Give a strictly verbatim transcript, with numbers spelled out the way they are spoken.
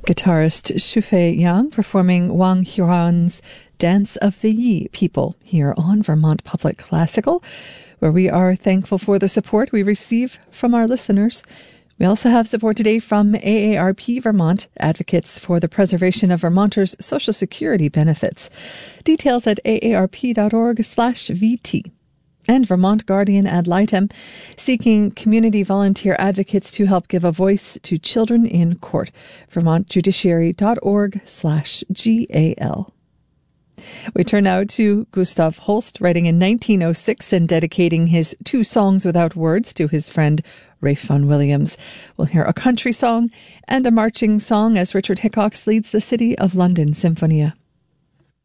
Guitarist Shufei Yang performing Wang Huan's Dance of the Yi People here on Vermont Public Classical, where we are thankful for the support we receive from our listeners. We also have support today from A A R P Vermont, advocates for the preservation of Vermonters' Social Security benefits. Details at aarp.org slash VT. And Vermont Guardian Ad Litem, seeking community volunteer advocates to help give a voice to children in court. vermontjudiciary.org slash GAL. We turn now to Gustav Holst, writing in nineteen oh six and dedicating his Two Songs Without Words to his friend Ralph Vaughan Williams. We'll hear a country song and a marching song as Richard Hickox leads the City of London Symphonia.